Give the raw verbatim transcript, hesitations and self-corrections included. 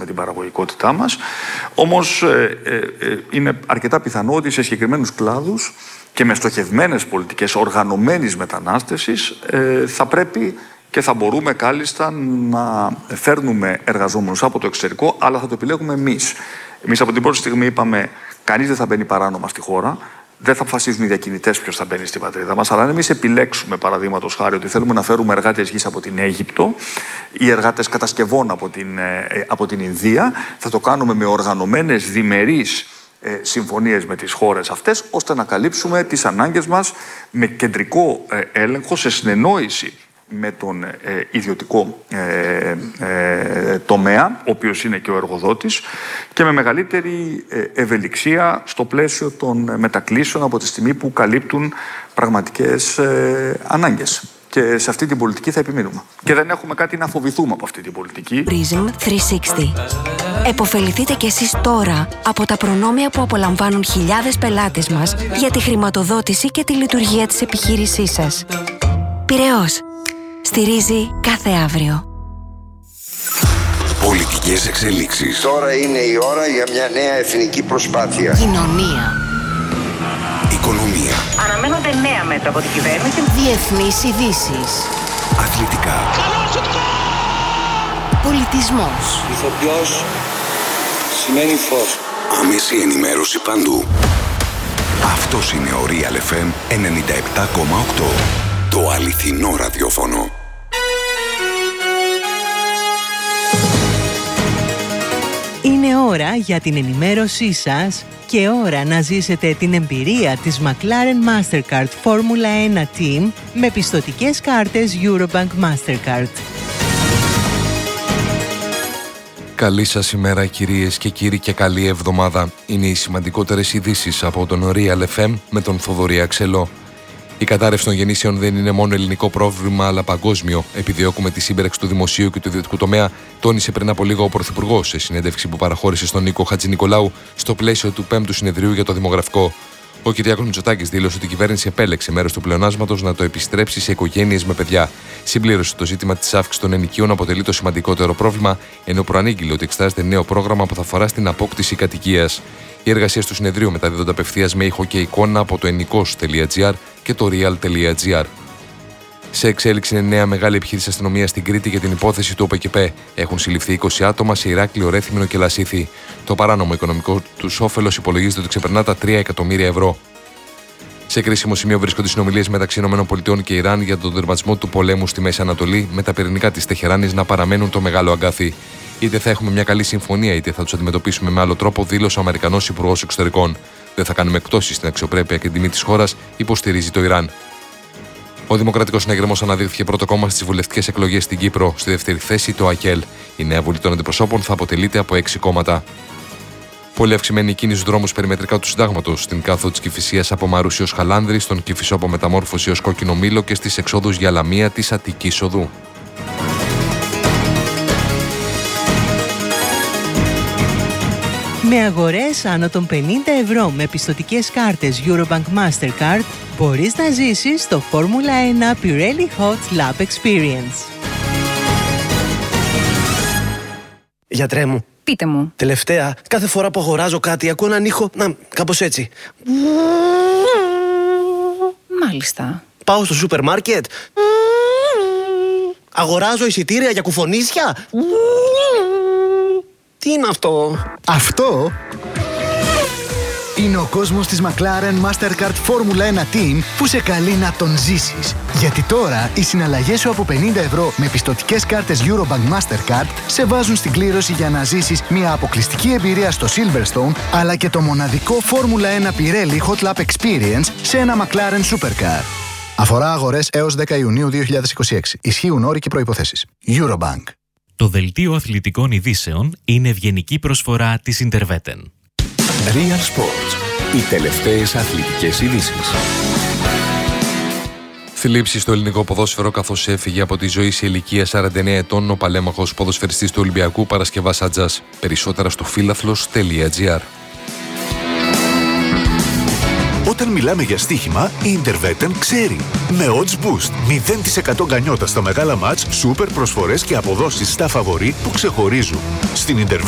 την παραγωγικότητά μας. Όμως ε, ε, ε, είναι αρκετά πιθανό ότι σε συγκεκριμένους κλάδους και με στοχευμένες πολιτικές οργανωμένης μετανάστευσης ε, θα πρέπει και θα μπορούμε κάλλιστα να φέρνουμε εργαζόμενους από το εξωτερικό, αλλά θα το επιλέγουμε εμείς. Εμείς από την πρώτη στιγμή είπαμε κανείς δεν θα μπαίνει παράνομα στη χώρα. Δεν θα αποφασίζουν οι διακινητές ποιος θα μπαίνει στην πατρίδα μας, αλλά αν εμείς επιλέξουμε, παραδείγματος χάρη, ότι θέλουμε να φέρουμε εργάτες γης από την Αίγυπτο ή εργάτες κατασκευών από την, ε, από την Ινδία, θα το κάνουμε με οργανωμένες διμερείς ε, συμφωνίες με τις χώρες αυτές, ώστε να καλύψουμε τις ανάγκες μας με κεντρικό ε, έλεγχο, σε συνεννόηση με τον ε, ιδιωτικό ε, ε, τομέα, ο οποίος είναι και ο εργοδότης, και με μεγαλύτερη ε, ευελιξία στο πλαίσιο των μετακλήσεων από τη στιγμή που καλύπτουν πραγματικές ε, ανάγκες. Και σε αυτή την πολιτική θα επιμείνουμε. Και δεν έχουμε κάτι να φοβηθούμε από αυτή την πολιτική. Prism τριακόσια εξήντα. Εποφεληθείτε κι εσείς τώρα από τα προνόμια που απολαμβάνουν χιλιάδες πελάτες μας για τη χρηματοδότηση και τη λειτουργία της επιχείρησής σας. Πειραιώς. Στηρίζει κάθε αύριο. Πολιτικές εξελίξεις. Τώρα είναι η ώρα για μια νέα εθνική προσπάθεια. Κοινωνία. Οικονομία. Αναμένονται νέα μέτρα από την κυβέρνηση. Διεθνείς ειδήσεις. Αθλητικά. Πολιτισμός. Ηθοποιός σημαίνει φως. Άμεση ενημέρωση παντού. Αυτός είναι ο Real εφ εμ ενενήντα επτά κόμμα οκτώ. Το αληθινό ραδιόφωνο. Είναι ώρα για την ενημέρωσή σας και ώρα να ζήσετε την εμπειρία της McLaren Mastercard Formula ένα Team με πιστωτικές κάρτες Eurobank Mastercard. Καλή σας ημέρα κυρίες και κύριοι και καλή εβδομάδα. Είναι οι σημαντικότερες ειδήσεις από τον Real εφ εμ με τον Θοδωρή Αξελό. Η κατάρρευση των γεννήσεων δεν είναι μόνο ελληνικό πρόβλημα, αλλά παγκόσμιο. Επιδιώκουμε τη σύμπραξη του δημοσίου και του ιδιωτικού τομέα, τόνισε πριν από λίγο ο Πρωθυπουργός σε συνέντευξη που παραχώρησε στον Νίκο Χατζηνικολάου στο πλαίσιο του πέμπτου συνεδρίου για το δημογραφικό. Ο Κυριάκος Μητσοτάκης δήλωσε ότι η κυβέρνηση επέλεξε μέρος του πλεονάσματος να το επιστρέψει σε οικογένειες με παιδιά. Συμπλήρωσε το ζήτημα της αύξησης των ενοικίων αποτελεί το σημαντικότερο πρόβλημα, ενώ προανήγγειλε ότι εξετάζεται νέο πρόγραμμα που θα αφορά στην απόκτηση κατοικίας. Οι εργασίες του συνεδρίου μεταδίδονται απευθείας με ήχο και εικόνα από το ενικός τελεία τζι άρ και το real τελεία τζι άρ. Σε εξέλιξη είναι νέα μεγάλη επιχείρηση αστυνομίας στην Κρήτη για την υπόθεση του ΟΠΕΚΕΠ. Έχουν συλληφθεί είκοσι άτομα σε Ηράκλειο, Ρέθυμνο και Λασίθι. Το παράνομο οικονομικό τους όφελος υπολογίζεται ότι ξεπερνά τα τρία εκατομμύρια ευρώ. Σε κρίσιμο σημείο βρίσκονται συνομιλίες μεταξύ ΗΠΑ και Ιράν για τον τερματισμό του πολέμου στη Μέση Ανατολή, με τα πυρηνικά της Τεχεράνης να παραμένουν το μεγάλο αγκάθι. Είτε θα έχουμε μια καλή συμφωνία, είτε θα τους αντιμετωπίσουμε με άλλο τρόπο, δήλωσε ο Αμερικανός Υπουργός Εξωτερικών. Δεν θα κάνουμε εκτόσεις στην αξιοπρέπεια και την τιμή της χώρας, υποστηρίζει το Ιράν. Ο Δημοκρατικός Συναγερμός αναδείχθηκε πρώτο κόμμα στις βουλευτικές εκλογές στην Κύπρο. Στη δεύτερη θέση το ΑΚΕΛ. Η νέα Βουλή των Αντιπροσώπων θα αποτελείται από έξι κόμματα. Πολύ αυξημένη κίνηση στους δρόμους περιμετρικά του Συντάγματος, στην κάθοδο της Κηφισίας από Μαρούσι ως Χαλάνδρη, στον Κηφισό από Μεταμόρφωση ως Κόκκινο Μήλο και στις εξόδους για Λαμία της Αττικής Οδού. Με αγορές άνω των πενήντα ευρώ με πιστωτικές κάρτες Eurobank Mastercard μπορείς να ζήσεις το Φόρμουλα ένα Pirelli Hot Lap Experience. Γιατρέ μου. Πείτε μου. Τελευταία, κάθε φορά που αγοράζω κάτι ακούω έναν ήχο, να, κάπως έτσι. Μάλιστα. Πάω στο σούπερ μάρκετ. Αγοράζω εισιτήρια για κουφονίσια. Τι είναι αυτό? Αυτό είναι ο κόσμος της McLaren Mastercard Formula ένα Team που σε καλεί να τον ζήσεις. Γιατί τώρα οι συναλλαγές σου από πενήντα ευρώ με πιστωτικές κάρτες Eurobank Mastercard σε βάζουν στην κλήρωση για να ζήσεις μια αποκλειστική εμπειρία στο Silverstone, αλλά και το μοναδικό Formula ένα Pirelli Hot Lap Experience σε ένα McLaren Supercar. Αφορά αγορές έως δέκα Ιουνίου δύο χιλιάδες είκοσι έξι. Ισχύουν όροι και προϋποθέσεις. Eurobank. Το δελτίο αθλητικών ειδήσεων είναι ευγενική προσφορά της Interveten. Real Sports. Οι τελευταίες αθλητικές ειδήσεις. Θλίψη στο ελληνικό ποδόσφαιρο καθώς έφυγε από τη ζωή σε ηλικία σαράντα εννέα ετών ο παλέμαχος ποδοσφαιριστής του Ολυμπιακού Παρασκευάς Ατζάς. Περισσότερα στο φίλαθλος τελεία τζι άρ. Όταν μιλάμε για στοίχημα, η Interveten ξέρει. Με odds boost, μηδέν τοις εκατό γκανιότα στα μεγάλα μάτς, σούπερ προσφορές και αποδόσεις στα φαβορί που ξεχωρίζουν. Στην Interveten